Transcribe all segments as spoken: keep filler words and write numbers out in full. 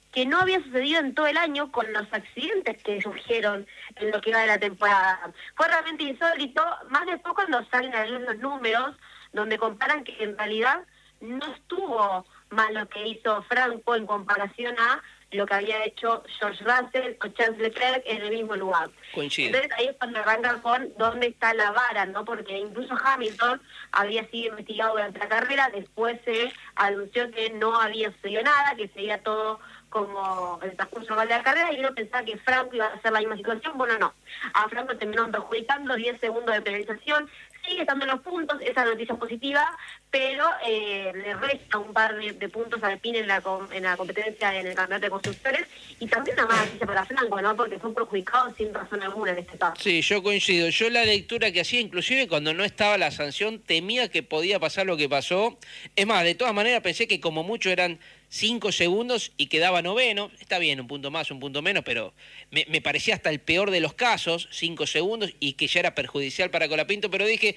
que no había sucedido en todo el año con los accidentes que surgieron en lo que iba de la temporada. Fue realmente insólito, más después cuando salen a ver los números, donde comparan que en realidad no estuvo mal lo que hizo Franco en comparación a lo que había hecho George Russell o Charles Leclerc en el mismo lugar. Coincido. Entonces ahí es cuando arranca con dónde está la vara, ¿no? Porque incluso Hamilton había sido investigado durante la carrera, después se anunció que no había sucedido nada, que sería todo como el transcurso normal de la carrera, y uno pensaba que Franco iba a hacer la misma situación. Bueno, no. A Franco terminó perjudicando diez segundos de penalización, sigue estando en los puntos, esa noticia positiva, pero eh, le resta un par de, de puntos al Alpine en la, en la competencia en el campeonato de constructores, y también una mala noticia para Franco, ¿no? Porque fue perjudicado sin razón alguna en este caso. Sí, yo coincido. Yo la lectura que hacía, inclusive cuando no estaba la sanción, temía que podía pasar lo que pasó. Es más, de todas maneras pensé que como mucho eran cinco segundos y quedaba noveno. Está bien, un punto más, un punto menos, pero me, me parecía hasta el peor de los casos, cinco segundos, y que ya era perjudicial para Colapinto, pero dije,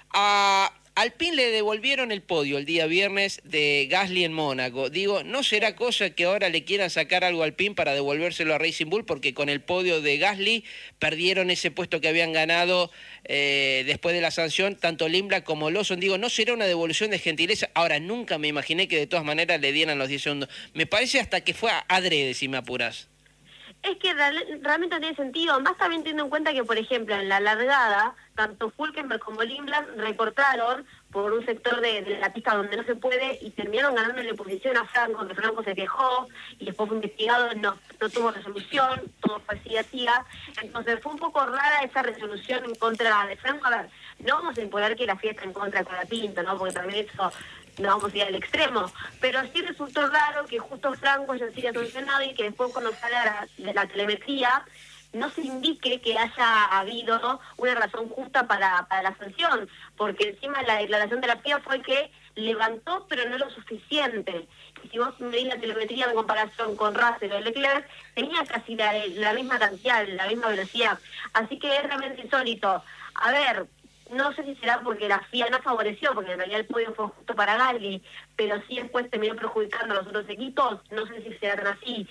a Alpine le devolvieron el podio el día viernes de Gasly en Mónaco. Digo, ¿no será cosa que ahora le quieran sacar algo a Alpine para devolvérselo a Racing Bull? Porque con el podio de Gasly perdieron ese puesto que habían ganado eh, después de la sanción, tanto Limblad como Lawson. Digo, ¿no será una devolución de gentileza? Ahora, nunca me imaginé que de todas maneras le dieran los diez segundos. Me parece hasta que fue adrede, si me apuras. Es que real, realmente no tiene sentido, más también teniendo en cuenta que, por ejemplo, en la largada, tanto Hülkenberg como Limblad recortaron por un sector de, de la pista donde no se puede y terminaron ganándole posición a Franco, que Franco se quejó y después fue investigado, no, no tuvo resolución, todo fue así así. Entonces fue un poco rara esa resolución en contra de Franco. A ver, no vamos a imponer que la fiesta en contra de Colapinto, ¿no? Porque también eso no vamos a ir al extremo, pero sí resultó raro que justo Franco ya siga sancionado y que después cuando salga la, la telemetría no se indique que haya habido una razón justa para, para la sanción, porque encima la declaración de la F I A fue que levantó pero no lo suficiente. Y si vos medís la telemetría en comparación con Russell o Leclerc, tenía casi la, la misma cantidad, la misma velocidad. Así que es realmente insólito. A ver, no sé si será porque la F I A no favoreció, porque en realidad el podio fue justo para Gasly, pero sí después terminó perjudicando a los otros equipos, no sé si será tan así,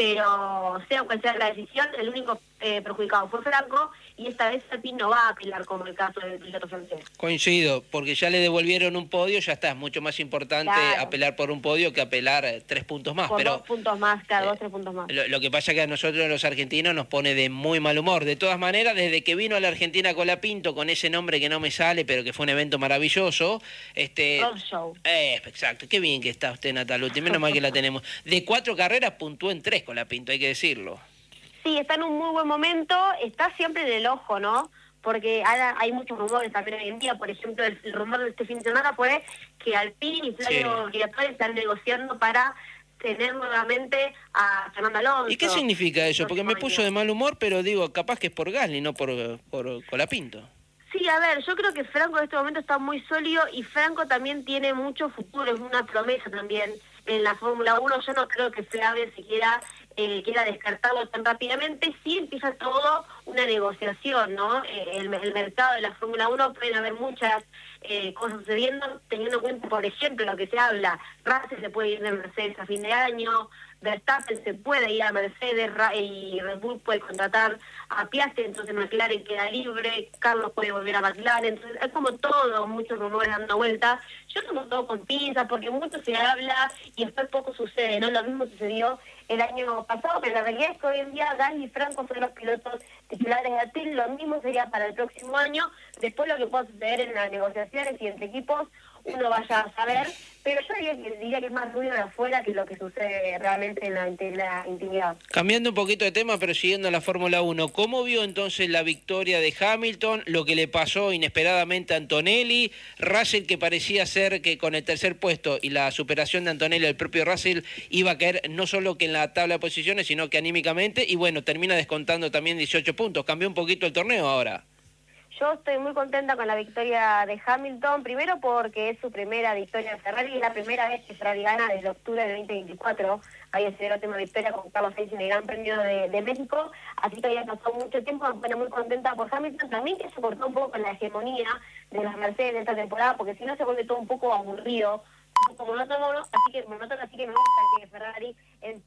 pero sea cual sea la decisión, el único eh, perjudicado fue Franco, y esta vez Alpine no va a apelar como el caso del piloto francés. Coincido, porque ya le devolvieron un podio, ya está, es mucho más importante claro. apelar por un podio que apelar eh, tres puntos más. Por pero dos puntos más, cada eh, dos, tres puntos más. Lo, lo que pasa es que a nosotros los argentinos nos pone de muy mal humor. De todas maneras, desde que vino a la Argentina Colapinto, con ese nombre que no me sale, pero que fue un evento maravilloso. este Road Show. Eh, exacto, qué bien que está usted, Nataluti, menos mal que la tenemos. De cuatro carreras puntuó en tres Colapinto, hay que decirlo. Sí, está en un muy buen momento, está siempre en el ojo, ¿no? Porque ahora hay muchos rumores también hoy en día. Por ejemplo, el, el rumor de este fin de semana fue que Alpine y Flavio sí. Briatore están negociando para tener nuevamente a Fernando Alonso. ¿Y qué significa eso? Porque me puso de mal humor, pero digo, capaz que es por Gasly, no por, por Colapinto. Sí, a ver, yo creo que Franco en este momento está muy sólido y Franco también tiene mucho futuro, es una promesa también en la Fórmula uno. Yo no creo que Flavio siquiera eh, quiera descartarlo tan rápidamente. Sí empieza todo una negociación, ¿no? Eh, el, el mercado de la Fórmula uno, pueden haber muchas eh, cosas sucediendo, teniendo en cuenta, por ejemplo, lo que se habla, Russell se puede ir de Mercedes a fin de año, Verstappen se puede ir a Mercedes y Red Bull puede contratar a Piastri, entonces McLaren queda libre, Carlos puede volver a McLaren, entonces es como todo, muchos rumores dando vueltas. Yo tomo todo con pinzas porque mucho se habla y después poco sucede, ¿no? Lo mismo sucedió el año pasado, pero la realidad es que hoy en día Gasly y Franco son los pilotos titulares de Alpine, lo mismo sería para el próximo año. Después lo que pueda suceder en las negociaciones y entre equipos, uno vaya a saber, pero yo diría que, diría que es más ruido de afuera que lo que sucede realmente en la, en la intimidad. Cambiando un poquito de tema, pero siguiendo la Fórmula uno, ¿cómo vio entonces la victoria de Hamilton, lo que le pasó inesperadamente a Antonelli, Russell que parecía ser que con el tercer puesto y la superación de Antonelli, el propio Russell iba a caer no solo que en la tabla de posiciones, sino que anímicamente, y bueno, termina descontando también dieciocho puntos, cambió un poquito el torneo ahora? Yo estoy muy contenta con la victoria de Hamilton, primero porque es su primera victoria en Ferrari, es la primera vez que Ferrari gana desde octubre de veinte veinticuatro, había sido la última victoria con Carlos Sainz en el Gran Premio de, de México, así que había pasado mucho tiempo, bueno, muy contenta por Hamilton, también que se cortó un poco con la hegemonía de las Mercedes de esta temporada, porque si no se vuelve todo un poco aburrido, un poco monótono, así que monótono, así que me gusta que Ferrari empiece a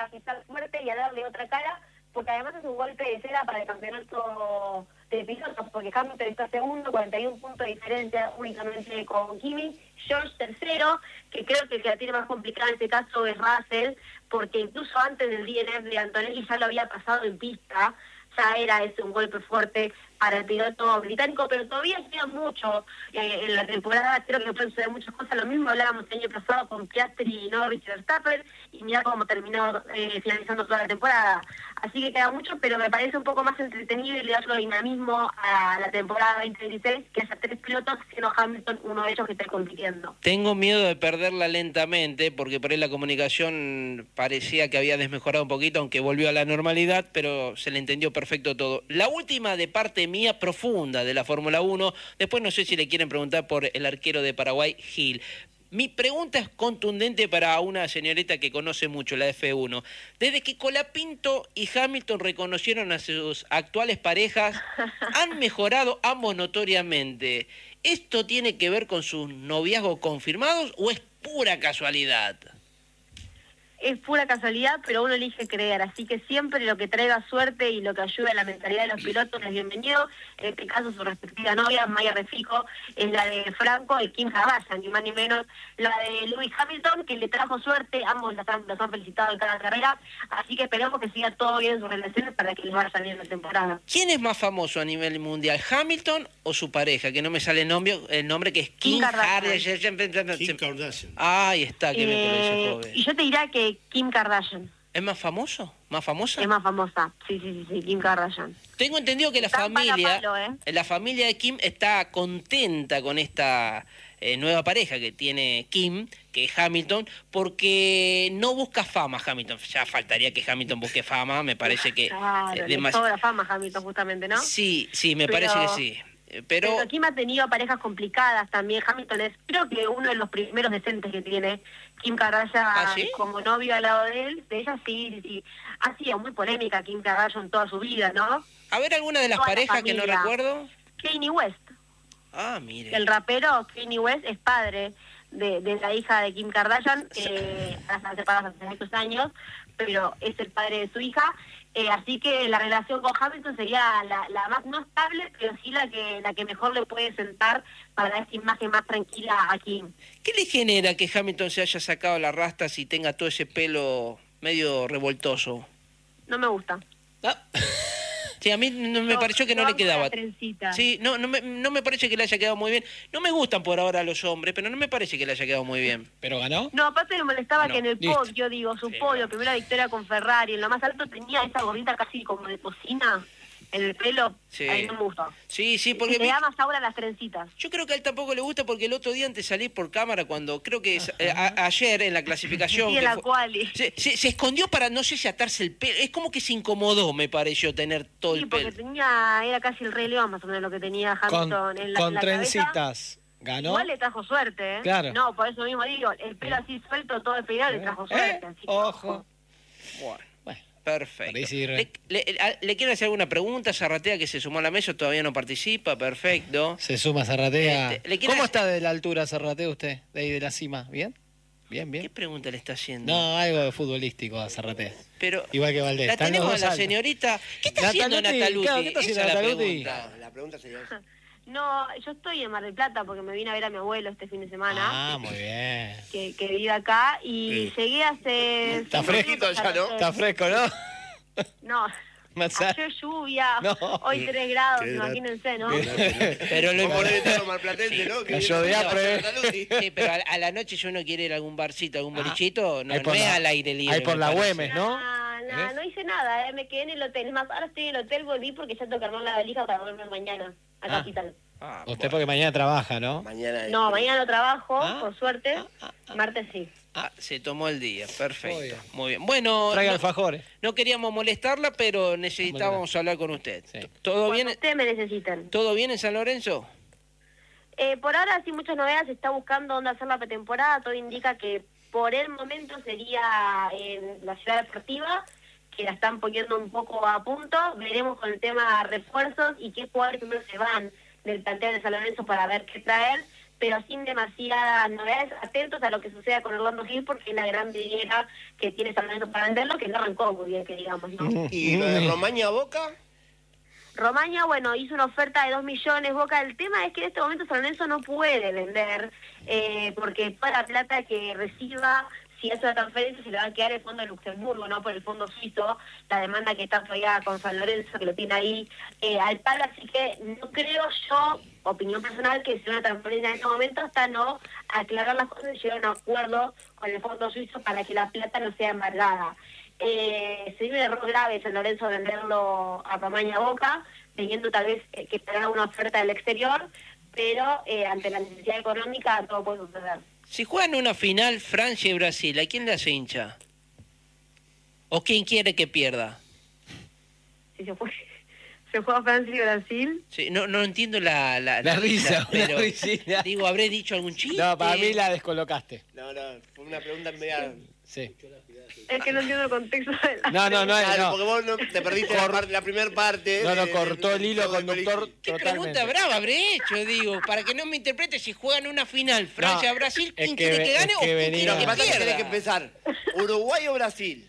a pisar fuerte y a darle otra cara, porque además es un golpe de cera para el campeonato de pilotos, porque Hamilton está segundo, cuarenta y un puntos de diferencia únicamente con Kimi, George tercero, que creo que el que la tiene más complicada en este caso es Russell, porque incluso antes del D N F de Antonelli ya lo había pasado en pista, ya era ese un golpe fuerte para el piloto británico, pero todavía queda mucho eh, en la temporada, creo que pueden suceder muchas cosas, lo mismo hablábamos el año pasado con Piastri, Norris y Verstappen, y mira cómo terminó eh, finalizando toda la temporada, así que queda mucho, pero me parece un poco más entretenido y le da otro dinamismo a la temporada veinte veintiséis, que haya tres pilotos, siendo Hamilton uno de ellos que esté compitiendo. Tengo miedo de perderla lentamente, porque por ahí la comunicación parecía que había desmejorado un poquito, aunque volvió a la normalidad, pero se le entendió perfecto todo. La última de parte mía profunda de la Fórmula uno, después no sé si le quieren preguntar por el arquero de Paraguay, Gil. Mi pregunta es contundente para una señorita que conoce mucho la F uno. Desde que Colapinto y Hamilton reconocieron a sus actuales parejas, han mejorado ambos notoriamente. ¿Esto tiene que ver con sus noviazgos confirmados o es pura casualidad? Es pura casualidad, pero uno elige creer, así que siempre lo que traiga suerte y lo que ayude a la mentalidad de los pilotos es bienvenido. En este caso su respectiva novia, Maya Refico, es la de Franco y Kim Kardashian, ni más ni menos la de Lewis Hamilton, que le trajo suerte, ambos los han, los han felicitado en cada carrera, así que esperemos que siga todo bien en sus relaciones para que les vaya bien la temporada. ¿Quién es más famoso a nivel mundial, Hamilton o su pareja? Que no me sale el nombre, el nombre que es Kim, Kim Kardashian. Kim Kardashian. Ah, ahí está, que me Eh, lo dice joven. y yo te diría que Kim Kardashian ¿Es más famoso? ¿Más famosa? es más famosa, sí, sí, sí, sí, Kim Kardashian. Tengo entendido que la Están palo a familia, palo, ¿eh? la familia de Kim está contenta con esta eh, nueva pareja que tiene Kim, que es Hamilton, porque no busca fama Hamilton. Ya faltaría que Hamilton busque fama, me parece que... Claro, eh, le demas- sobra fama a Hamilton justamente, ¿no? Sí, sí, me Pero- parece que sí. Eh, Pero, Pero Kim ha tenido parejas complicadas también. Hamilton es, creo que uno de los primeros decentes que tiene Kim Kardashian ¿Ah, sí? como novio al lado de él. De ella sí, sí, sí. Ha sido muy polémica Kim Kardashian toda su vida, ¿no? a ver alguna de las toda la parejas que no familia. recuerdo. Kanye West, Ah, mire. el rapero Kanye West es padre de, de la hija de Kim Kardashian, eh, están separados hace muchos años, pero es el padre de su hija. Eh, así que la relación con Hamilton sería la, la más no estable, pero sí la que la que mejor le puede sentar para dar esa imagen más tranquila a Kim. ¿Qué le genera que Hamilton se haya sacado las rastas y tenga todo ese pelo medio revoltoso? No me gusta. Ah. Sí, a mí no me No, pareció que no no le hago quedaba. la trencita. Sí, no, no me, no me parece que le haya quedado muy bien. No me gustan por ahora los hombres, pero no me parece que le haya quedado muy bien. ¿Pero ganó? No, aparte me molestaba No, que en el listo. podio, digo, su Sí, podio, no. primera victoria con Ferrari, en lo más alto tenía esa gorrita casi como de cocina en el pelo. Sí. A mí no me gustó. Sí, sí, Y porque le vi- da más ahora las trencitas. yo creo que a él tampoco le gusta porque el otro día antes de salir por cámara, cuando creo que es, eh, a- ayer en la clasificación... Sí, en que la fue- quali. se, se- se escondió para, no sé si atarse el pelo. Es como que se incomodó, me pareció, tener todo Sí, el porque pelo. tenía, era casi el Rey León más o menos lo que tenía Con, Hamilton en la, con en la cabeza. trencitas. ¿Ganó? Igual le trajo suerte, ¿eh? Claro. No, por eso mismo digo, el pelo así suelto, todo despeinado, le trajo ¿Eh? suerte. así que Ojo. Bueno, Bueno, perfecto. Por ahí sí, ¿Le, re- le, a- ¿Le quiere hacer alguna pregunta? Zarratea, que se sumó a la mesa, todavía no participa. Perfecto. se suma Zarratea. Este, ¿le quiere ¿Cómo hacer- está de la altura Zarratea usted? De ahí de la cima. ¿Bien? ¿Bien, ¿Qué bien? pregunta le está haciendo? No, algo de futbolístico a Zarratea. Pero Igual que Valdés. la están los tenemos a dos la altos. señorita. ¿Qué está haciendo Nataluti, Nataluti? claro, ¿qué está haciendo Esa es la Nataluti? pregunta. La pregunta sería esa. No, yo estoy en Mar del Plata porque me vine a ver a mi abuelo este fin de semana, Ah, muy bien. que, que vive acá, y Sí. llegué hace... Está cinco fresquito minutos ya, al ¿no? hotel. Está fresco, ¿no? No, Maza- ayer lluvia, No. hoy tres grados, Qué gran- imagínense, ¿no? Pero lo ¿Cómo debe importante... estar los marplatenses, no? Que Cayó de viene- apre. Nataluti. Sí, pero a, a la noche si uno quiere ir a algún barcito, algún Ah, bolichito, no, ahí no por es la- al aire libre. ahí por me la parece. Güemes, ¿no? Ah, no, ¿Eh? no hice nada, eh, me quedé en el hotel. Es más, ahora estoy en el hotel, volví porque ya tengo que armar la valija para volver mañana a Ah. Capital. Ah, Usted bueno. porque mañana trabaja, ¿no? Mañana. No, mañana no trabajo, Ah, por suerte. ah, ah, ah. Martes sí. Ah, se tomó el día, perfecto. Muy bien. Muy bien. Bueno, Traiga no, alfajores. no queríamos molestarla, pero necesitábamos hablar con usted. Sí. ¿Todo Cuando bien? ustedes me necesitan. ¿Todo bien en San Lorenzo? Eh, por ahora, sí, muchas novedades. Se está buscando dónde hacer la pretemporada. Todo indica que por el momento sería en la ciudad deportiva, que la están poniendo un poco a punto. Veremos con el tema refuerzos y qué jugadores primero se van del plantel de San Lorenzo para ver qué traer. pero sin demasiadas novedades, atentos a lo que suceda con Orlando Gil, porque es la gran vidriera que tiene San Lorenzo para venderlo, que no arrancó muy bien, que digamos, ¿no? ¿Y lo de Romaña Boca? Romaña, bueno, hizo una oferta de dos millones, Boca. El tema es que en este momento San Lorenzo no puede vender, eh, porque toda la plata que reciba, si hace la transferencia, se le va a quedar el fondo de Luxemburgo, no por el fondo suizo, la demanda que está todavía con San Lorenzo, que lo tiene ahí eh, al palo, así que no creo yo, opinión personal, que sea una transferencia en este momento, hasta no aclarar las cosas y llegar a un acuerdo con el fondo suizo para que la plata no sea embargada. Eh, sería un error grave San Lorenzo venderlo a Romaña Boca, teniendo tal vez eh, que esperar una oferta del exterior, pero eh, ante la necesidad económica todo puede suceder. Si juegan una final Francia y Brasil, ¿a quién le hace hincha? ¿O quién quiere que pierda? Si se fue, se juega Francia y Brasil. Sí, no, no entiendo la, la, La risa, pero la risita. digo, ¿habré dicho algún chiste? No, para mí la descolocaste. No, no, fue una pregunta media... Sí. Es que no entiendo el contexto de la... No, no, no, Claro, no. porque vos no, te perdiste la, par- la primera parte. No, no, de- cortó de- el hilo del conductor colegio. ¿Qué totalmente. pregunta brava habré hecho, digo? Para que no me interprete, si juegan una final Francia-Brasil, es ¿quién que quiere ve- que gane es o que quién venía- quiere Lo que que pasa es que tenés que pierda? empezar. ¿Uruguay o Brasil?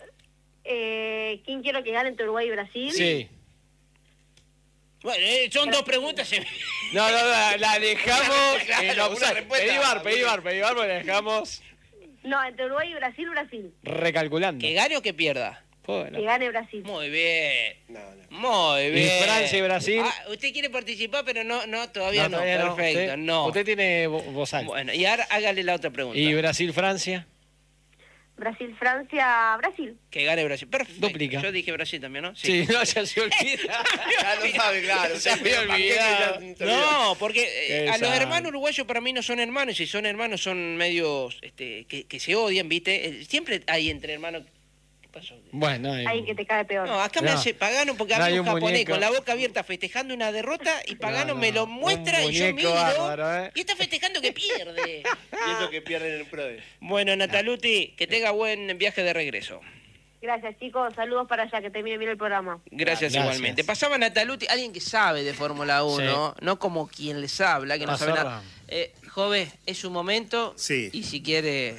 Eh, ¿Quién quiero que gane entre Uruguay y Brasil? Sí. Bueno, eh, son dos preguntas. eh. No, no, la, la dejamos. Claro, eh, no, una o sea, respuesta. pedí bar, pedí bar, pedí bar, porque la dejamos No, entre Uruguay y Brasil, Brasil. recalculando. ¿Que gane o que pierda? Bueno. Que gane Brasil. Muy bien. No, no. Muy Y bien. Francia y Brasil. Ah, usted quiere participar, pero no, no, todavía no. todavía no. Perfecto, Usted- no. Usted tiene vo- vocal. Bueno, y ahora hágale la otra pregunta. Y Brasil-Francia. Brasil, Francia, Brasil. Que gane Brasil. Perfecto. Duplica. Yo dije Brasil también, ¿no? Sí, no, ya se olvida. Ya lo sabe, claro. Se había olvidado. No, porque eh, Qué a los desastre. hermanos uruguayos para mí no son hermanos, y si son hermanos son medios este, que, que se odian, ¿viste? Eh, Siempre hay entre hermanos... ¿Qué pasó? Bueno, hay- Ahí que te cae peor. No, acá me No. hace Pagano porque No, había hay un un japonés muñeco. con la boca abierta festejando una derrota y Pagano No, no, me lo un muestra y yo muñeco miro bárbaro, ¿eh? y está festejando que pierde. Y eso que pierden el PRODE. Bueno, Nataluti, que tenga buen viaje de regreso. Gracias, chicos. Saludos para allá, que termine bien el programa. Gracias, Gracias. igualmente. Pasaba Nataluti, alguien que sabe de Fórmula uno, no como quien les habla, que no Pasó sabe nada. Ram. Eh, Jove, es su momento. Sí. Y si quiere...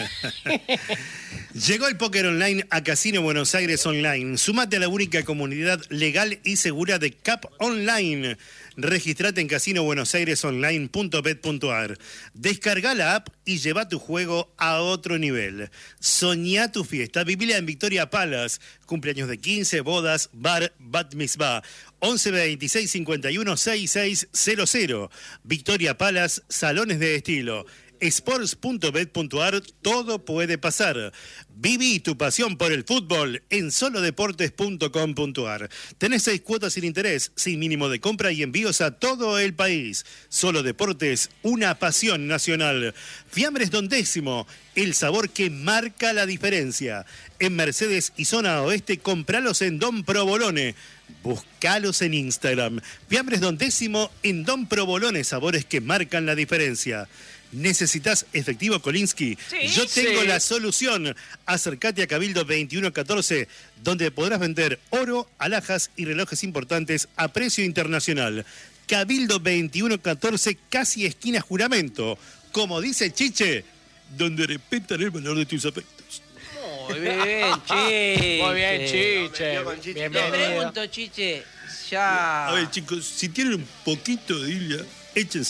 Llegó el póker online a Casino Buenos Aires Online. Sumate a la única comunidad legal y segura de C A P Online. Registrate en casino buenos aires online punto bet punto a r. Descarga la app y lleva tu juego a otro nivel. Soñá tu fiesta. Vivila en Victoria Palace. Cumpleaños de quince, bodas, bar, bat mitzvah. once veintiséis cincuenta y uno sesenta y seis cero cero. Victoria Palace, salones de estilo. sports punto bet punto a r, todo puede pasar. Viví tu pasión por el fútbol en solo deportes punto com punto a r. Tenés seis cuotas sin interés, sin mínimo de compra y envíos a todo el país. Solo Deportes, una pasión nacional. Fiambres Don Décimo, el sabor que marca la diferencia. En Mercedes y zona oeste, compralos en Don Provolone. Buscalos en Instagram. Fiambres Don Décimo en Don Provolone, sabores que marcan la diferencia. ¿Necesitas efectivo Kolinsky? Sí, Yo tengo sí. la solución. Acércate a Cabildo veintiuno catorce, donde podrás vender oro, alhajas y relojes importantes a precio internacional. Cabildo veintiuno catorce, casi esquina Juramento. Como dice Chiche, donde respetan el valor de tus afectos. Muy bien, Chiche. Muy bien, Me Chiche. metió con Chiche. Te Bienvenido. pregunto, Chiche, ya... A ver, chicos, si tienen un poquito de Ilia, échense.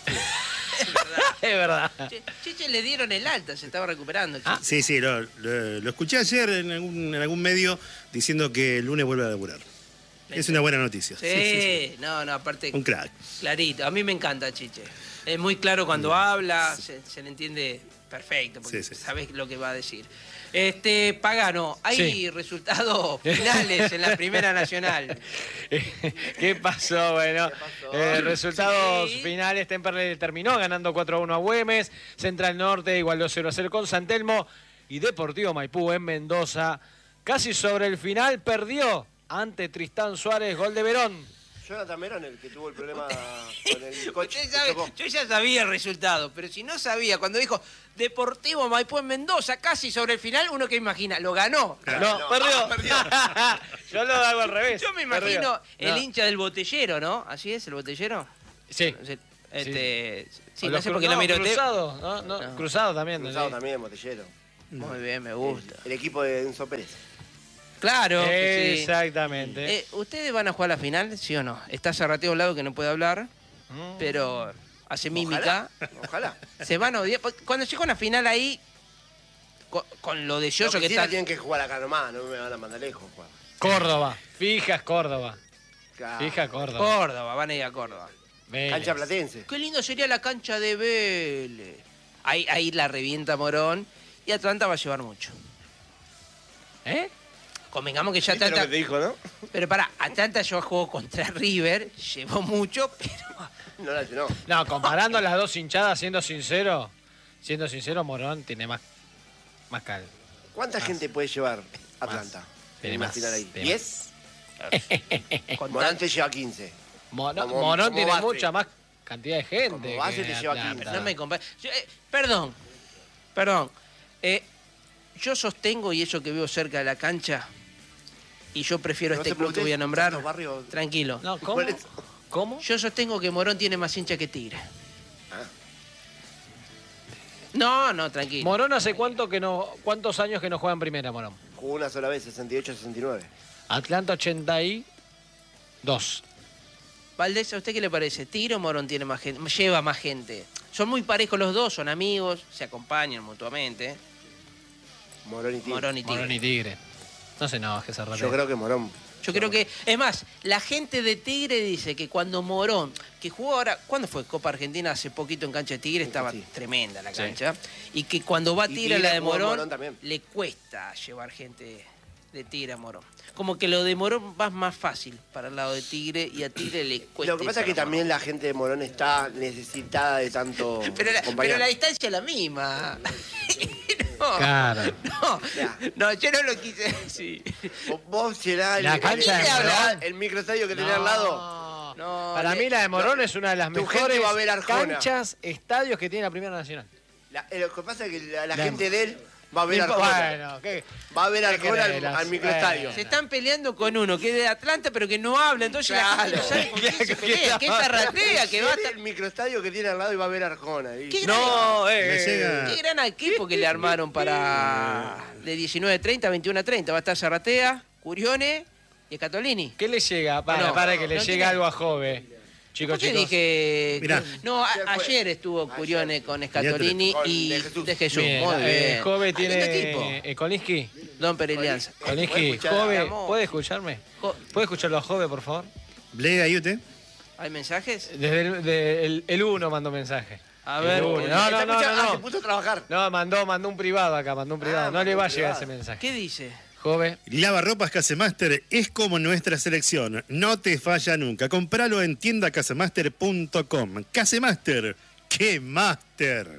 Es verdad. Che- Chiche le dieron el alta, se estaba recuperando. Chiche. Sí, sí, lo, lo- lo escuché ayer en algún, en algún medio diciendo que el lunes vuelve a laburar. Es una buena noticia. Sí, Sí, sí, sí. no, no, aparte, Un crack. clarito. A mí me encanta Chiche. Es muy claro cuando habla, se, se le entiende perfecto, porque Sí, sí. sabés lo que va a decir. Este, Pagano, hay Sí. resultados finales en la Primera Nacional. ¿Qué pasó? Bueno, eh, resultados Sí. finales. Temperley terminó ganando cuatro a uno a Güemes. Central Norte igualó cero a cero con San Telmo. Y Deportivo Maipú en Mendoza, casi sobre el final, perdió ante Tristán Suárez, gol de Verón. Jonathan Merón, el que tuvo el problema con el coche. Usted sabe, chocó. yo ya sabía el resultado, pero si no sabía, cuando dijo Deportivo Maipú en Mendoza, casi sobre el final, uno que imagina, lo ganó. No, no, perdió. perdió. Yo lo hago al revés. Yo me Perdió. imagino el No. hincha del botellero, ¿no? ¿Así es, el botellero? Sí. Se- Este, sí, O no los sé cru- por qué lo no, miro. Cruzado, ¿no? No, No. Cruzado también. Cruzado sí. también, Botellero. Muy bien, me gusta. El equipo de Enzo Pérez. Claro. que sí. Exactamente. Eh, ¿Ustedes van a jugar la final, sí o no? Está Zarrateo a un lado que no puede hablar, Mm. pero hace mímica. Ojalá. Se van a odiar. Cuando llega una final ahí, con, con lo de Lo Yoyo que que sí la está... tienen que jugar acá nomás, no me van a mandar lejos jugar. Córdoba. Fijas Córdoba. Claro. Fija Córdoba. Córdoba, van a ir a Córdoba. Vélez. Cancha platense. Qué lindo sería la cancha de Vélez. Ahí, ahí la revienta Morón y Atlanta va a llevar mucho. ¿Eh? Convengamos que ya ¿Viste lo Atlanta... que te dijo, no? Pero pará, Atlanta yo jugó contra River, llevó mucho, pero... No la llenó. No, comparando las dos hinchadas, siendo sincero, siendo sincero, Morón tiene más, más cal. ¿Cuánta gente puede llevar Atlanta? Tiene En una más, final ahí. tiene ¿diez? Con Morán te lleva quince. Morón, Como- Morón como tiene base. mucha más cantidad de gente. Como base que te lleva Atlanta. quince. No me compa- yo, eh, perdón, perdón. Eh, yo sostengo, y eso que veo cerca de la cancha, y yo prefiero No este se club que voy a preguntes, nombrar. tantos barrios. Tranquilo. No, ¿cómo? Por eso. ¿Cómo? Yo sostengo que Morón tiene más hincha que Tigre. Ah. No, no, tranquilo. Morón hace cuánto que no, cuántos años que no juega en primera, Morón. Jugó una sola vez, sesenta y ocho sesenta y nueve. Atlanta ochenta y dos. Valdés, ¿a usted qué le parece? ¿Tigre o Morón tiene más gente? Lleva más gente. Son muy parejos los dos, son amigos, se acompañan mutuamente. Morón y Tigre. Morón y Tigre. Morón y Tigre. No se enoje, ese Yo creo que Morón. Yo creo que, es más, la gente de Tigre dice que cuando Morón, que jugó ahora, ¿cuándo fue Copa Argentina? Hace poquito en cancha de Tigre, estaba Sí. tremenda la Sí. cancha. Y que cuando va a Y Tigre a Tigre la de jugó en Morón, Morón también. le cuesta llevar gente de Tigre a Morón. Como que lo de Morón va más fácil para el lado de Tigre y a Tigre le cuesta. Lo que ir pasa es que para también la gente de Morón está necesitada de tanto Morón. Pero la, pero compañero. la distancia es la misma. no, Claro. no, Ya. no, yo no lo quise decir. Vos- Vos llenás el, La cancha el, de Morón. el microestadio que tenés al lado. No. No, Para le- mí la de Morón es una de las tu mejores gente va a ver Arjona. canchas, estadios que tiene la Primera Nacional. La- eh, lo que pasa es que la, la La- gente de él va a ver Bueno, Arjona. ¿qué? Va a ver ¿qué Arjona querés? al, Las- al microestadio. Se están peleando con uno que es de Atlanta pero que no habla, entonces la gente no Claro. sabe con quién se pelea, Claro. que esta ratea, que va a Quiere estar... el microestadio que tiene al lado y va a ver Arjona. ¿viste? ¿Qué No, Le eh. llega- Qué gran equipo que le armaron para de diecinueve treinta a veintiuno treinta. Va a estar Zarratea, Curione y Scatolini. ¿Qué le llega? Para, No, para que le no llegue tiene- algo a Jove. Chicos, ¿Por qué chicos. dije? Mirá. No, a- ¿Qué fue? ayer estuvo Curione con Scatolini Con y De Jesús. de Jesús. Bien, Muy eh, bien. Jove Ah, lindo equipo. tiene. Eh, Kolinsky. Don Perelianza. Kolinsky. ¿Puede escuchar? Jove, Amor. ¿puede escucharme? Jo- ¿Puede escucharlo a Jove, por favor? ¿Lee ahí usted? ¿Hay mensajes? Desde el, de- el, el uno mandó mensaje. A El ver. uno. ¿qué- No, Está no, no, escuchando- no. Ah, se No, puso a trabajar. no mandó, mandó un privado acá, mandó un privado. Ah, no le mandó va a un llegar ese privado. mensaje. ¿Qué dice? Jove. Lavarropas Casemaster es como nuestra selección. No te falla nunca. Compralo en tienda casemaster punto com. Casemaster. ¡Qué master!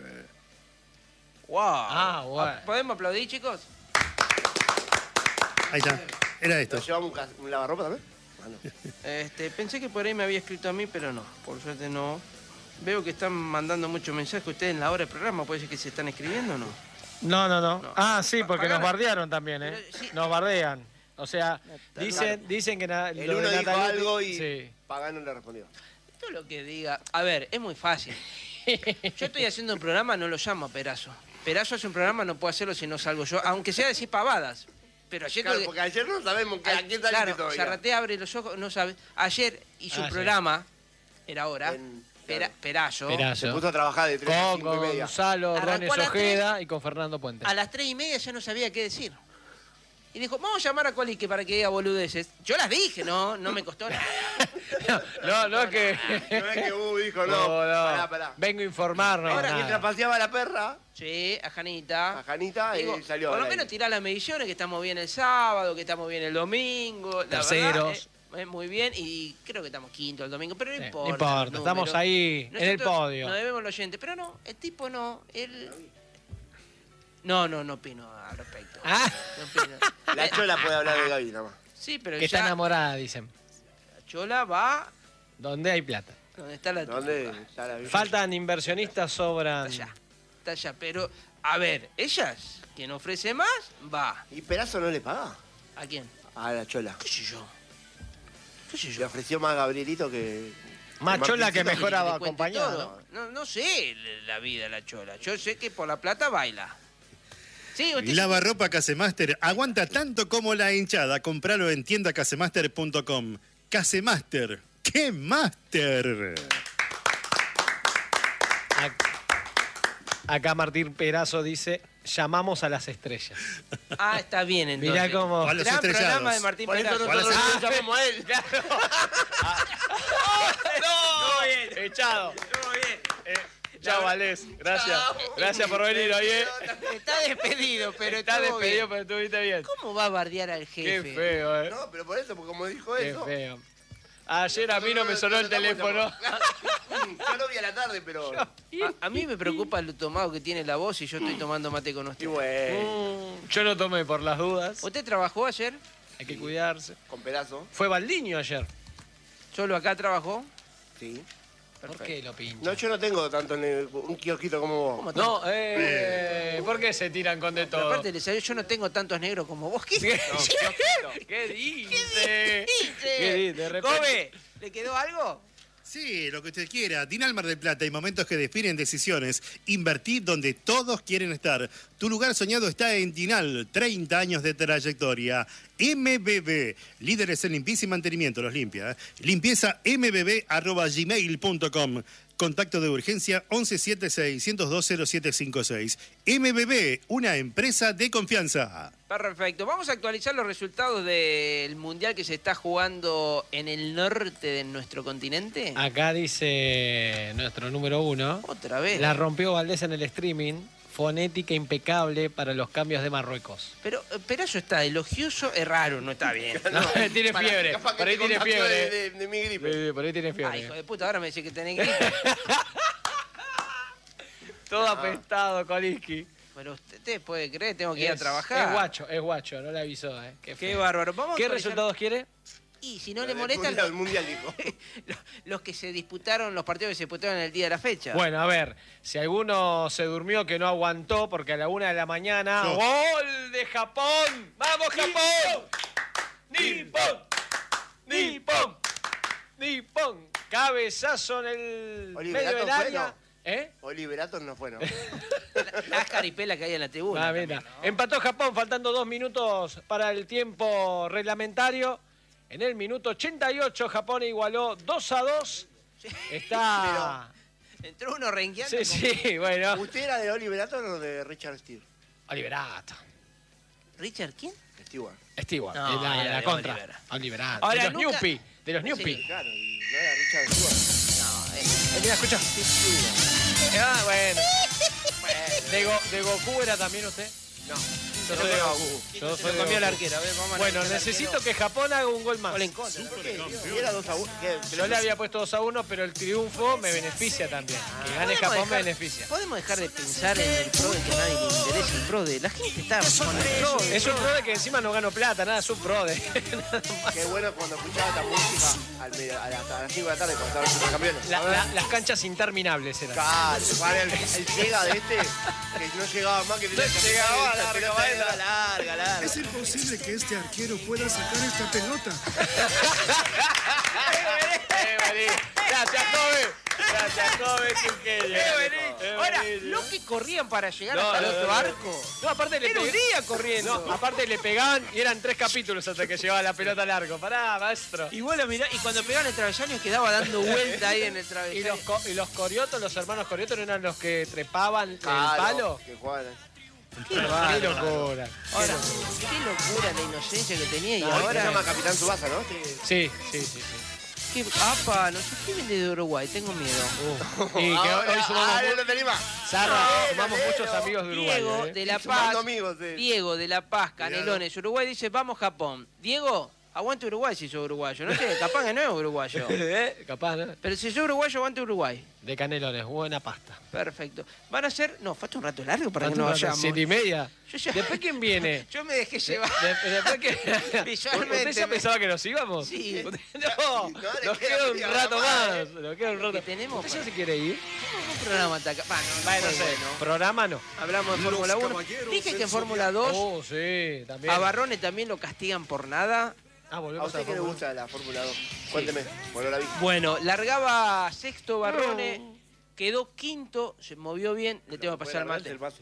Wow. Ah, bueno. ¿Podemos aplaudir, chicos? Ahí está. Era esto. ¿Nos llevamos un, ca- un lavarropa también? Ah, no. Este, pensé que por ahí me había escrito a mí, pero no. Por suerte no. Veo que están mandando muchos mensajes ustedes en la hora del programa. ¿Puede ser que se están escribiendo o no? No, no, no. No. Ah, sí, porque Pagala. nos bardearon también, ¿eh? Pero sí. Nos bardean. O sea, Claro. dicen, dicen que na- El lo de uno dijo Nataletti- algo y Sí. Pagano le respondió. Todo lo que diga. A ver, es muy fácil. Yo estoy haciendo un programa, no lo llamo a Perazo. Perazo hace un programa, no puedo hacerlo si no salgo yo, aunque sea decir pavadas. Pero ayer Claro, tuve- porque ayer no sabemos que, a quién saliste claro, todavía. Zarratea abre los ojos, no sabe. Ayer hizo Ah, un sí. programa, era ahora, En- Pera- claro. Perazo. Perazo. Se puso a trabajar de tres a Con cinco y media. Gonzalo Arrancó Rones a las Ojeda y con Fernando Puente. A las tres y media ya no sabía qué decir. Y dijo, vamos a llamar a Colique para que diga boludeces. Yo las dije, no, no me costó nada. No, no es que... No es que uh, dijo no. No, no. Pará, pará. Vengo a informarnos. Ahora, nada. mientras paseaba la perra, Sí, a Janita. a Janita, Digo, él salió. por al lo aire. menos tirá las mediciones, que estamos bien el sábado, que estamos bien el domingo. La Terceros. verdad, eh, eh, muy bien, y creo que estamos quinto el domingo, pero no Sí, importa. no importa, los estamos números. ahí en el Nosotros podio. Nos debemos los oyentes, pero no, el tipo no, él... No, no, no opino al respecto. Ah, No opino. La Eh, chola puede hablar de Gaby nada más. Sí, pero que está ya enamorada, dicen. la Chola va ¿Dónde hay plata? donde está la ¿Dónde tuca. está la vieja? Faltan inversionistas, sobran. Está allá, está allá. Pero, a ver, ellas, quien ofrece más, va. ¿Y Perazo no le paga? ¿A quién? A la chola. ¿Qué sé yo? ¿Qué sé Le yo? ofreció más a Gabrielito que. Machola que Martincito, mejoraba Que te cuente acompañado. todo. No, no sé la vida de la chola. Yo sé que por la plata baila. Sí, usted Lavarropa Casemaster aguanta tanto como la hinchada. Compralo en tienda casemaster punto com. Casemaster. ¡Qué máster! Acá Martín Perazo dice, llamamos a las estrellas. Ah, está bien entonces. Mirá cómo... A los Gran estrellados. programa de Martín Por eso Perazo. nosotros ¿Cuál es lo llamamos a él. ¡No! Bien, echado. Todo bien. Eh, chao, Valés. Gracias. Gracias por venir, oye. Está despedido, pero Está estuvo despedido, bien. pero estuviste bien. ¿Cómo va a bardear al Qué jefe? feo, eh. No, pero por eso, porque como dijo Qué eso. feo. Ayer a mí no me sonó el teléfono. Yo lo vi a la tarde, pero. A, a mí me preocupa lo tomado que tiene la voz y yo estoy tomando mate con usted. Y bueno, Mm, Yo no tomé por las dudas. ¿Usted trabajó ayer? Hay que cuidarse. con pedazo. Fue Baldiño ayer. ¿Solo acá trabajó? Sí. ¿Por qué lo pincha? No, yo no tengo tanto en el- un kiosquito como vos. No, eh, ¿por qué se tiran con de Pero todo? aparte le salió, yo no tengo tantos negros como vos. ¿Qué, ¿Qué? ¿Qué ¿Qué dice? dice? ¿Qué dice? De repente- Come, ¿le quedó algo? Sí, lo que usted quiera. Dinal Mar del Plata y momentos que definen decisiones. Invertir donde todos quieren estar. Tu lugar soñado está en Dinal. treinta años de trayectoria. M B B, líderes en limpieza y mantenimiento. Los limpia. ¿eh? Limpieza m b b arroba gmail punto com. Contacto de urgencia once setenta y seis, ciento dos, cero siete cincuenta y seis. M B B, una empresa de confianza. Perfecto. Vamos a actualizar los resultados del mundial que se está jugando en el norte de nuestro continente. Acá dice nuestro número uno. Otra vez. La rompió Valdés en el streaming. Fonética impecable para los cambios de Marruecos. Pero, pero eso está elogioso, es raro, no está bien. No, tiene Para- fiebre. capaz que Por ahí te tiene contagió fiebre. De, de- de mi gripe. Sí, por ahí tiene Ah, fiebre. hijo de puta, ahora me dice que tenés gripe. Todo apestado, Koliski. Pero usted puede creer, tengo que ir a Es- trabajar. Es guacho, es guacho, no le avisó, ¿eh? Qué, Qué feo. bárbaro. Vamos a ¿Qué actualizar- resultados quiere? Y si no le El molestan mundial, el mundial, dijo. los, los que se disputaron, los partidos que se disputaron en el día de la fecha. Bueno, a ver, si alguno se durmió que no aguantó, porque a la una de la mañana, Yo. ¡gol de Japón! ¡Vamos, Japón! ¡Nippon! ¡Nippon! ¡Nippon! Cabezazo en el Oliver medio del Atom fue, área. ¿no? ¿Eh? Oliverato no fue, ¿no? Las caripelas que hay en la tribuna. Ah, mira. también, ¿no? Empató Japón, faltando dos minutos para el tiempo reglamentario. En el minuto ochenta y ocho, Japón igualó dos a dos. Está... Entró uno rengueando. Sí, sí, bueno. ¿Usted era de Oliverato o de Richard Steele? Oliverato. ¿Richard quién? Stewart. Stewart, No, de la, era la de contra. Oliver. Oliverato. Ahora, de los nunca- Newpi. De los Newpi. Sí. Claro, y no era Richard Stewart. No, eh, Eh, mira, escucha. Ah, bueno. ¿De, Go- ¿De Goku era también usted? No. Yo no soy de pegaba Goku. Goku. Yo se soy lo de comió el Goku. arquero. A ver, vamos a Bueno, analizar el necesito arquero. que Japón haga un gol más. Gol en contra. ¿Por qué? Y era dos a uno. ¿Qué? Yo le había puesto dos a uno, pero el triunfo me beneficia también. Que gane ¿Podemos Japón me dejar- beneficia. Podemos dejar de pensar en el pro de que a nadie le interesa el pro de. La gente está con el pro. Es un pro de que encima no gano plata, nada, es un pro de. Qué bueno cuando escuchaba esta música al medio- a, las, a las cinco de la tarde cuando estaban los supercampeones. La- la- las canchas interminables eran. Claro, para el, el Sega de este, que no llegaba más que... No llegaba, la larga, pelota baila. era larga, larga. Es imposible que este arquero pueda sacar esta pelota. Eh, vení. Gracias, Kobe. Gracias, Kobe, es un genio. Eh, vení. Eh, Ahora, vení, lo que corrían para llegar No, hasta el no, otro no, no. arco. No, aparte le Era un pegué- día corriendo. No, aparte le pegaban y eran tres capítulos hasta que llegaba la pelota al arco. Pará, maestro. Y bueno, mirá, y cuando pegaban el travesaño quedaba dando vuelta ahí en el Y travesaño. los, co- y los coriotos, los hermanos coriotos, ¿no eran los que trepaban el Claro, palo? que jugaban. Qué locura. Ahora, qué locura la inocencia que tenía y Ahora se ahora. llama Capitán Subasa, ¿no? Sí. Sí, sí, sí, sí. Qué, apa, no sé qué viene de Uruguay, tengo miedo. Y que Ahora- hoy sumamos, ah, mu- no te animás. Zarra, No, sumamos no, muchos no. amigos de Uruguay. Diego ¿eh? de La Sumando Paz. amigos, sí. Diego de La Paz, Canelones, Uruguay dice, vamos Japón. Diego, aguante Uruguay si sos uruguayo. No sé, capaz que no es uruguayo. ¿Eh? Capaz, ¿no? Pero si sos uruguayo, aguante Uruguay. De Canelones, buena pasta. Perfecto. Van a ser. No, falta un rato largo para que nos ¿Cuánto rato? vayamos. Siete y media. Yo ya- ¿Después quién viene? Yo me dejé llevar. De- después que... Visualmente ¿Usted ya me- pensaba que nos íbamos? Sí. No, No, le nos queda queda un media rato hora más, más. Nos queda un rato. que tenemos ¿Usted ya para- se quiere ir? Un programa hasta acá. Ah, no, no Bueno, fue no sé. bueno. Programa no. Hablamos de Los Fórmula uno. caballeros Dije que del en Fórmula dos Oh, sí, también. a Barrone también lo castigan por nada. Ah, ¿A volvemos usted a qué le Fórmula gusta la Fórmula dos? Cuénteme, bueno, la vi. Bueno, largaba sexto Barrone, quedó quinto, se movió bien, le tengo que pasar el mate. El pase.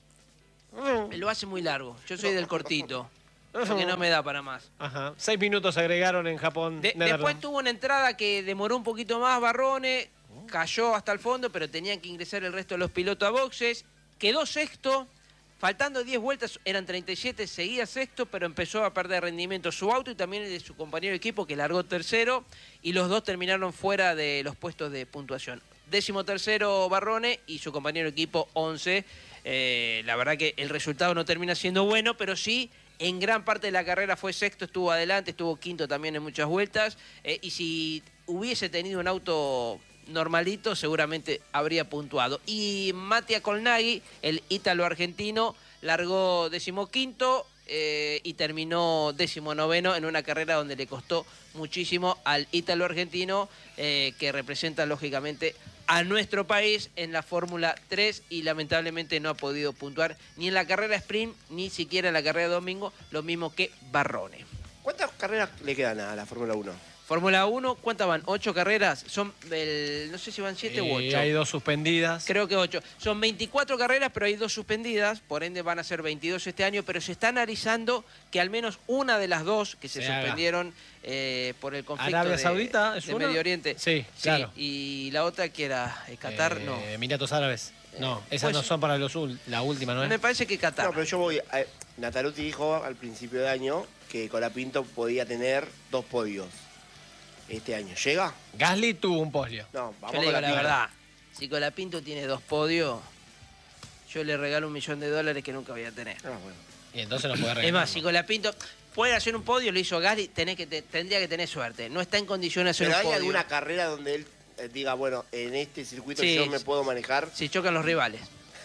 Me lo hace muy largo, yo soy del cortito, porque no me da para más. Ajá. Seis minutos agregaron en Japón. De- después tuvo una entrada que demoró un poquito más Barrone, cayó hasta el fondo, pero tenían que ingresar el resto de los pilotos a boxes. Quedó sexto, faltando diez vueltas, eran treinta y siete, seguía sexto, pero empezó a perder rendimiento su auto y también el de su compañero de equipo, que largó tercero, y los dos terminaron fuera de los puestos de puntuación. Décimo tercero Barrone y su compañero de equipo once. Eh, la verdad que el resultado no termina siendo bueno, pero sí, en gran parte de la carrera fue sexto, estuvo adelante, estuvo quinto también en muchas vueltas, eh, y si hubiese tenido un auto normalito, seguramente habría puntuado. Y Mattia Colnaghi, el ítalo-argentino, largó decimoquinto eh, y terminó decimonoveno en una carrera donde le costó muchísimo al ítalo-argentino, eh, que representa lógicamente a nuestro país en la Fórmula tres y lamentablemente no ha podido puntuar ni en la carrera sprint, ni siquiera en la carrera de domingo, lo mismo que Barrone. ¿Cuántas carreras le quedan a la Fórmula uno? Fórmula uno, ¿cuántas van? ¿Ocho carreras? Son, el, no sé si van siete u ocho. Hay dos suspendidas. Creo que ocho. Son veinticuatro carreras, pero hay dos suspendidas, por ende van a ser veintidós este año, pero se está analizando que al menos una de las dos que se, Se haga. suspendieron eh, por el conflicto Arabia de, Saudita, ¿es de una? Medio Oriente. Sí, claro. Y la otra que era eh, Qatar, Eh, no. Emiratos Árabes. No, esas pues- no son para los ul- la última, ¿no es? Me parece que Qatar. No, pero yo voy. A, Nataluti dijo al principio de año que Colapinto podía tener dos podios este año. ¿Llega? Gasly tuvo un podio. No, vamos Yo le digo la Colapinto. verdad, si Colapinto tiene dos podios, yo le regalo un millón de dólares que nunca voy a tener. Ah, bueno. Y entonces no puede Es regalar. más, si Colapinto puede hacer un podio, lo hizo Gasly, tenés que te- tendría que tener suerte. No está en condiciones de hacer ¿Pero un hay podio. alguna carrera donde él eh, diga, bueno, en este circuito Sí, yo me sí. puedo manejar? Si chocan los rivales.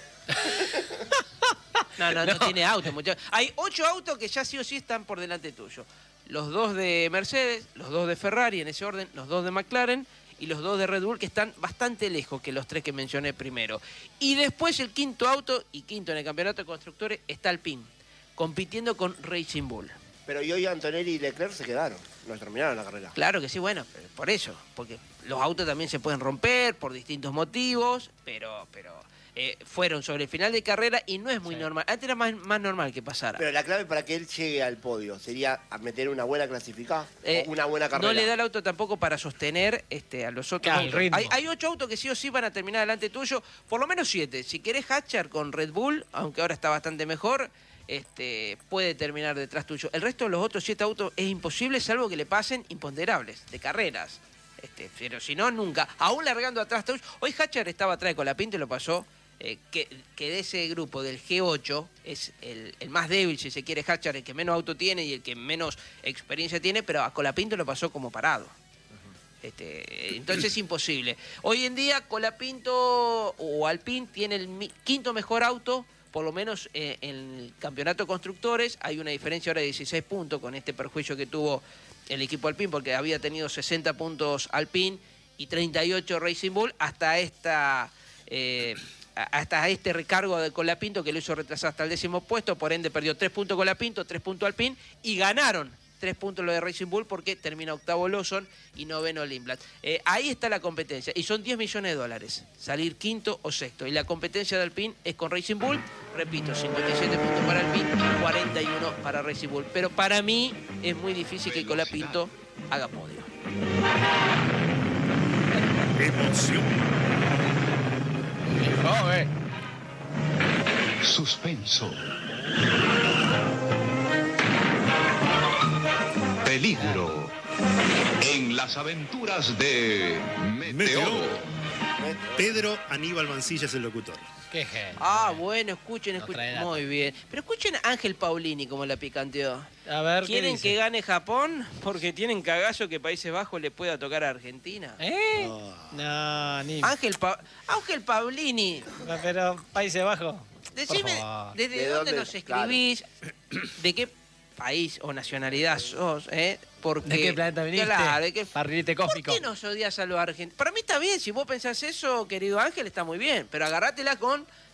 No, no, no, tiene auto, muchachos. Hay ocho autos que ya sí o sí están por delante tuyo. Los dos de Mercedes, los dos de Ferrari en ese orden, los dos de McLaren y los dos de Red Bull, que están bastante lejos que los tres que mencioné primero. Y después el quinto auto, y quinto en el campeonato de constructores, está Alpine, compitiendo con Racing Bull. Pero y hoy Antonelli y Leclerc se quedaron, no terminaron la carrera. Claro que sí, bueno, pero por eso, porque los autos también se pueden romper por distintos motivos, pero, pero eh, fueron sobre el final de carrera y no es muy Sí. normal. Antes era más, más normal que pasara. Pero la clave para que él llegue al podio sería a meter una buena clasificada Eh, o una buena carrera. No le da el auto tampoco para sostener este, a los otros Claro, el autos. ritmo. Hay, hay ocho autos que sí o sí van a terminar delante tuyo, por lo menos siete. Si querés Hatcher con Red Bull, aunque ahora está bastante mejor, este, puede terminar detrás tuyo. El resto de los otros siete autos es imposible, salvo que le pasen imponderables de carreras. Este, pero si no, nunca. Aún largando atrás tuyo. Hoy Hatcher estaba atrás de Colapinto y lo pasó. Eh, que, que de ese grupo del G ocho es el, el más débil, si se quiere, Hatcher, el que menos auto tiene y el que menos experiencia tiene, pero a Colapinto lo pasó como parado. Este, entonces es imposible. Hoy en día Colapinto o Alpine tiene el mi- quinto mejor auto, por lo menos eh, en el campeonato de constructores. Hay una diferencia ahora de dieciséis puntos con este perjuicio que tuvo el equipo Alpine, porque había tenido sesenta puntos Alpine y treinta y ocho Racing Bull hasta esta... eh, hasta este recargo de Colapinto que lo hizo retrasar hasta el décimo puesto, por ende perdió tres puntos Colapinto, tres puntos Alpine y ganaron tres puntos lo de Racing Bull porque termina octavo Lawson y noveno Lindblad. Eh, ahí está la competencia y son diez millones de dólares, salir quinto o sexto. Y la competencia de Alpine es con Racing Bull, repito, cincuenta y siete puntos para Alpine y cuarenta y uno para Racing Bull. Pero para mí es muy difícil que Colapinto haga podio. Emoción. Joder. Suspenso. Peligro. En las aventuras de Meteoro. Meteoro. Pedro Aníbal Mancilla es el locutor. Qué genio. Ah, bueno, escuchen, Nos trae escuchen. data. Muy bien. Pero escuchen a Ángel Paulini como la picanteó. A ver, ¿qué ¿Quieren dice? que gane Japón? Porque tienen cagazo que Países Bajos le pueda tocar a Argentina. ¿Eh? Ah. No, ni... Ángel, Pa- Ángel Paulini, Pero Países Bajos. decime, Por favor. ¿desde ¿De dónde dónde? nos escribís? ¿De qué país o nacionalidad sos? Eh? Porque, ¿De qué planeta viniste? Claro, ¿de qué, Barrilete ¿por cósmico. qué nos odias a los argentinos? Para mí está bien, si vos pensás eso, querido Ángel, está muy bien, pero agárratela con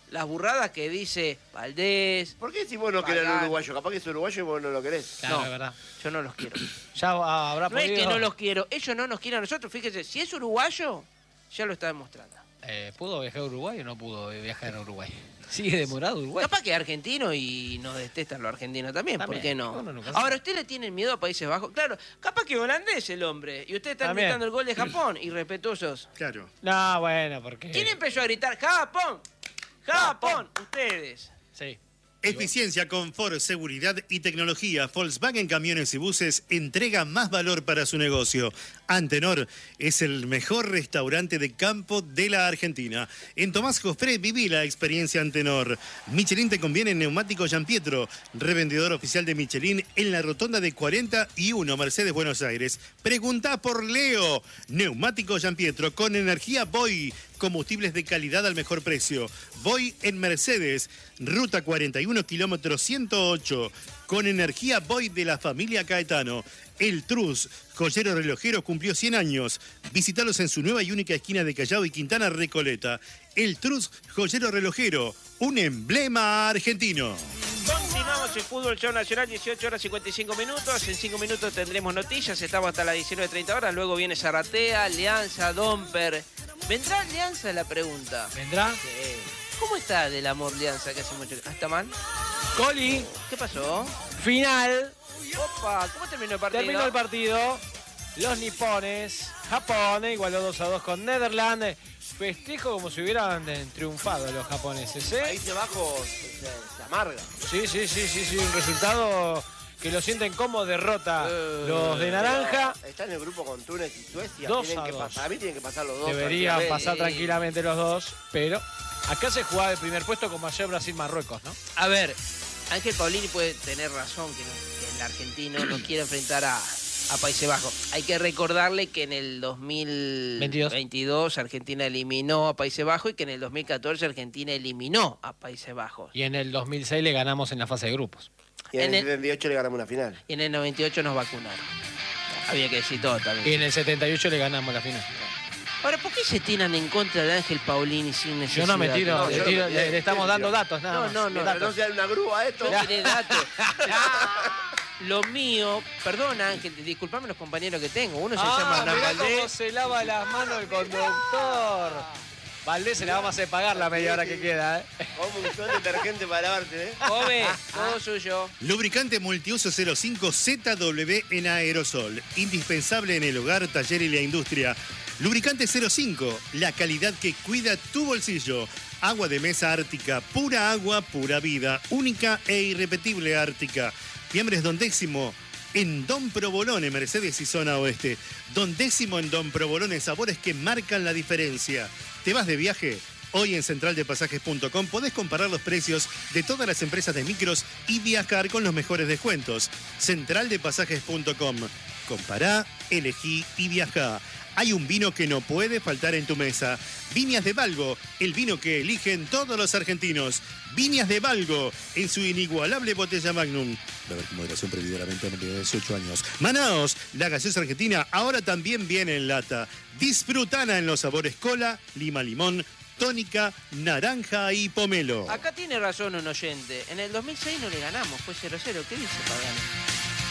las burradas que dice Valdés. ¿Por qué si vos no querés al Pagán. uruguayo? Capaz que es uruguayo y vos no lo querés. Claro, No. es verdad. Yo no los quiero. Ya ah, habrá No es podido... que no los quiero, ellos no nos quieren a nosotros. Fíjese, si es uruguayo, ya lo está demostrando. Eh, ¿Pudo viajar a Uruguay o no pudo viajar a Uruguay? ¿Sigue demorado Uruguay? Capaz que es argentino y nos detestan los argentinos también, También, ¿por qué no? uno nunca sabe. Ahora, ¿usted le tienen miedo a Países Bajos? Claro, capaz que holandés el hombre, y usted está También. gritando el gol de Japón, irrespetuosos. Claro. No, bueno, porque... ¿Quién empezó a gritar Japón? ¡Japón! Ustedes. Sí. Eficiencia, confort, seguridad y tecnología. Volkswagen Camiones y Buses entrega más valor para su negocio. Antenor es el mejor restaurante de campo de la Argentina. En Tomás Jofré viví la experiencia Antenor. Michelin te conviene en Neumático Giampietro, revendedor oficial de Michelin en la rotonda de cuarenta y uno Mercedes Buenos Aires. Pregunta por Leo. Neumático Giampietro con energía Boy. Combustibles de calidad al mejor precio. Voy en Mercedes, ruta cuarenta y uno, kilómetro ciento ocho, con energía Voy de la familia Caetano. El Truz, joyero relojero, cumplió cien años. Visítalos en su nueva y única esquina de Callao y Quintana Recoleta. El Truz, joyero relojero, un emblema argentino. Continuamos el Fútbol Show Nacional, dieciocho horas cincuenta y cinco minutos. En cinco minutos tendremos noticias, estamos hasta las diecinueve treinta horas. Luego viene Zaratea, Alianza, Domper. ¿Vendrá Alianza? La pregunta. ¿Vendrá? Sí. ¿Cómo está del amor Alianza que hace mucho? ¿Está mal? Coli, ¿Qué pasó? final. Opa, ¿cómo terminó el partido? Terminó el partido. Los nipones, Japón, igualó dos a dos con Netherlands. Festejo como si hubieran eh, triunfado los japoneses, ¿eh? Países Bajos se, se amarga. Sí, sí, sí, sí, sí, un resultado que lo sienten como derrota Eh, los de naranja. Pero está en el grupo con Túnez y Suecia. Dos Tienen a que dos. pasar. A mí tienen que pasar los dos. Deberían tranquilamente. pasar tranquilamente los dos, pero acá se jugaba el primer puesto como ayer Brasil-Marruecos, ¿no? A ver, Ángel Paulini puede tener razón que, no- que el argentino no quiere enfrentar a, a Países Bajos. Hay que recordarle que en el dos mil veintidós Argentina eliminó a Países Bajos y que en el dos mil catorce Argentina eliminó a Países Bajos. Y en el dos mil seis le ganamos en la fase de grupos. Y en En el el- setenta y ocho le ganamos una final. Y en el noventa y ocho nos vacunaron. Había que decir todo Y también. en el setenta y ocho le ganamos la final. Ahora, ¿por qué se tiran en contra de Ángel Paulini sin necesidad? Yo no me tiro, No, le, yo no tiro- me- le- le estamos ¿qué dando tiro? datos, nada No, más. no, no, Para no Datos. sea una grúa esto. No tiene datos. Lo mío, perdona Ángel, disculpame los compañeros que tengo. Uno se llama Ah, Hernán mirá cómo Valdés. se lava las manos el conductor. Valdés se la vamos a hacer pagar la media hora que queda, ¿eh? Como un sol detergente para lavarte, ¿eh? Jove, todo suyo. Lubricante multiuso cero cinco Z W en aerosol. Indispensable en el hogar, taller y la industria. Lubricante cero cinco, la calidad que cuida tu bolsillo. Agua de mesa Ártica, pura agua, pura vida. Única e irrepetible Ártica. Fiambres Don Décimo en Don Provolone, Mercedes y zona oeste. Don Décimo en Don Provolone, sabores que marcan la diferencia. ¿Te vas de viaje? Hoy en central de pasajes punto com podés comparar los precios de todas las empresas de micros y viajar con los mejores descuentos. central de pasajes punto com. Compará, elegí y viajá. Hay un vino que no puede faltar en tu mesa. Viñas de Valgo, el vino que eligen todos los argentinos. Viñas de Valgo, en su inigualable botella Magnum. Beber con moderación prohibida la venta a menores de dieciocho años. Manaos, la gaseosa argentina, ahora también viene en lata. Disfrutana en los sabores cola, lima limón, tónica, naranja y pomelo. Acá tiene razón un oyente. En el dos mil seis no le ganamos, fue cero cero. ¿Qué dice Pagani?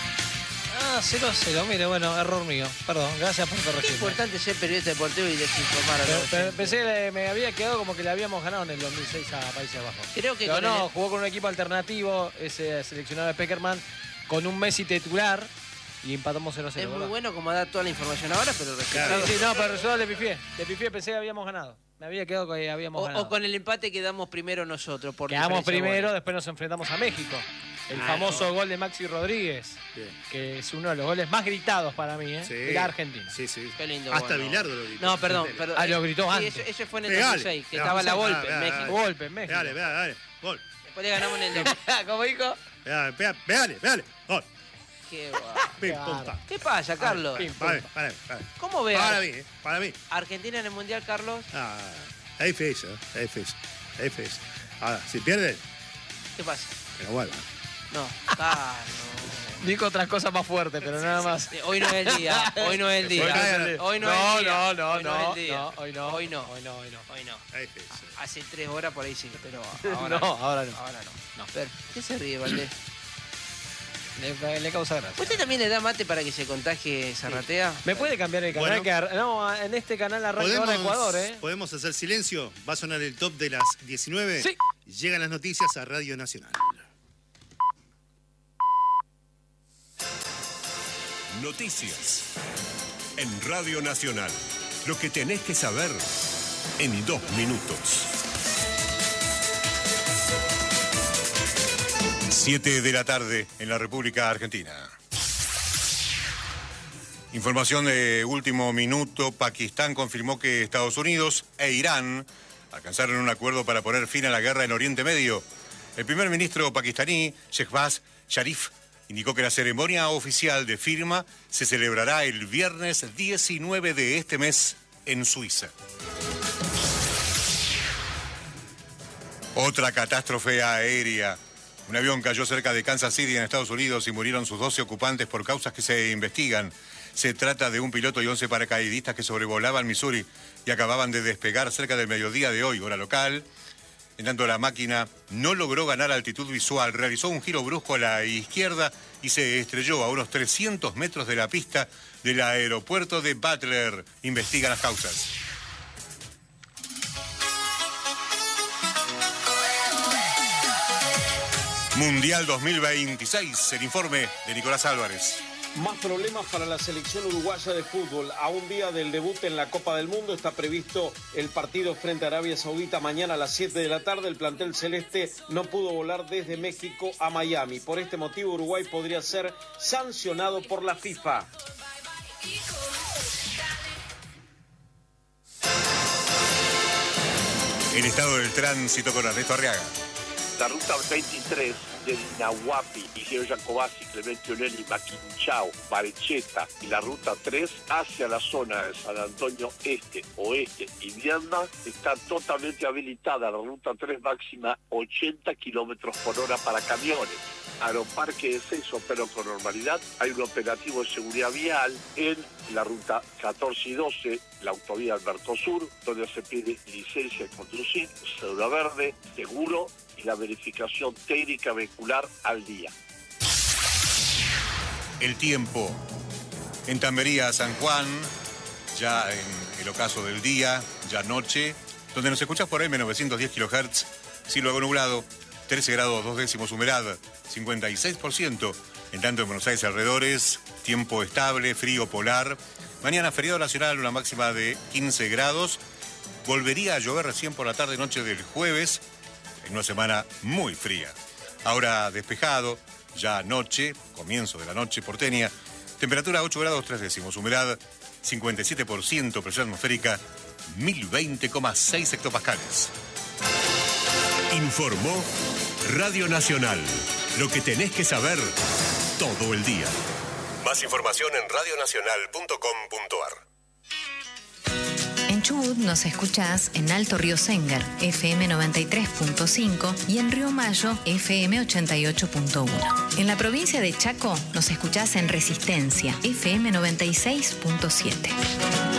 Ah, cero cero, mire, bueno, error mío. Perdón, gracias por Qué corregirme. importante ser periodista deportivo y desinformar a Pero- los pero oyentes. Pensé que me había quedado como que le habíamos ganado en el dos mil seis a Países Bajos. Creo que Pero con no, el- jugó con un equipo alternativo, ese seleccionado de Peckerman, con un Messi titular y empatamos cero cero. Es muy ¿verdad? bueno como dar toda la información ahora, pero el resultado... Sí, sí, no, pero el resultado le pifié. Le pifié, pensé que habíamos ganado. Me había quedado que habíamos O, ganado. o con el empate quedamos primero nosotros. Por Quedamos diferencia de primero, goles. después nos enfrentamos a México. El Ah, famoso gol de Maxi Rodríguez, Bien. que es uno de los goles más gritados para mí, ¿eh? Sí. de la Argentina. Sí, sí. Qué lindo Hasta gol, ¿no? Bilardo lo gritó. No, perdón, perdón. Ah, lo gritó Sí, antes. Ese, ese fue en el Pegale. dos mil seis, que Pegale, estaba la pegale, Volpe en pegale, México. Golpe en México. Pegale, pegale, dale. Gol. Después le ganamos en el dos. ¿Cómo dijo? Pegale, pegale, pegale, pegale. Gol. Qué guau. Pim, Claro. pum, pam. ¿Qué pasa, Carlos? Pim, pum. Para mí, para mí, para mí. ¿Cómo ve Para a mí, eh, para mí. Argentina en el Mundial, Carlos? Ah, es difícil, ¿eh? es difícil, es difícil. Ahora, si pierden, ¿Qué pasa? que no vuelvan. No, Carlos. Dijo otras cosas más fuertes, pero nada más. Hoy no es el día, hoy no es el día. Hoy no, no, es el día. no, no, hoy no, no, es el día. no, hoy no, hoy no, hoy no, hoy no. hoy no. Ahí sí, sí. Hace tres horas por ahí sí, pero ahora no, ahora no. Ahora no. No, pero, ¿qué se ríe, Valdés? Le, le causa gracia. ¿Usted también le da mate para que se contagie Zarratea? ¿Me puede cambiar el canal? Bueno. que ar- no, en este canal arranca ahora Ecuador, ¿eh? ¿Podemos hacer silencio? Va a sonar el top de las diecinueve. Sí. Llegan las noticias a Radio Nacional. Noticias en Radio Nacional. Lo que tenés que saber en dos minutos. Siete de la tarde en la República Argentina. Información de último minuto. Pakistán confirmó que Estados Unidos e Irán alcanzaron un acuerdo para poner fin a la guerra en Oriente Medio. El primer ministro pakistaní, Shehbaz Sharif, indicó que la ceremonia oficial de firma se celebrará el viernes diecinueve de este mes en Suiza. Otra catástrofe aérea. Un avión cayó cerca de Kansas City en Estados Unidos y murieron sus doce ocupantes por causas que se investigan. Se trata de un piloto y once paracaidistas que sobrevolaban Missouri y acababan de despegar cerca del mediodía de hoy, hora local. En tanto, la máquina no logró ganar altitud visual, realizó un giro brusco a la izquierda y se estrelló a unos trescientos metros de la pista del aeropuerto de Butler. Investigan las causas. Mundial dos mil veintiséis, el informe de Nicolás Álvarez. Más problemas para la selección uruguaya de fútbol. A un día del debut en la Copa del Mundo está previsto el partido frente a Arabia Saudita mañana a las siete de la tarde. El plantel celeste no pudo volar desde México a Miami. Por este motivo, Uruguay podría ser sancionado por la FIFA. El estado del tránsito con Ernesto Arriaga. La ruta veintitrés de Nahuapi, Igeo Jacobasi, Clemente Onelli, Maquinchao, Barecheta y la ruta tres hacia la zona de San Antonio Este, Oeste y Viedma está totalmente habilitada. La ruta tres máxima ochenta kilómetros por hora para camiones. Aeroparque de Seso, pero con normalidad. Hay un operativo de seguridad vial en la ruta catorce y doce, la autovía Alberto Sur, donde se pide licencia de conducir, cédula verde, seguro y la verificación técnica vehicular al día. El tiempo. En Tambería, San Juan, ya en el ocaso del día, ya noche, donde nos escuchás por M novecientos diez kilohertz, cielo algo nublado, trece grados dos décimos humedad, cincuenta y seis por ciento. En tanto en Buenos Aires alrededores, tiempo estable, frío polar. Mañana feriado nacional, una máxima de quince grados. Volvería a llover recién por la tarde noche del jueves, en una semana muy fría. Ahora despejado, ya noche, comienzo de la noche porteña. Temperatura ocho grados tres décimos, humedad cincuenta y siete por ciento, presión atmosférica mil veinte coma seis hectopascales. Informó Radio Nacional. Lo que tenés que saber todo el día. Más información en radionacional punto com punto ar. En Chubut nos escuchás en Alto Río Sengar, F M noventa y tres punto cinco y en Río Mayo, F M ochenta y ocho punto uno. En la provincia de Chaco nos escuchás en Resistencia, F M noventa y seis punto siete.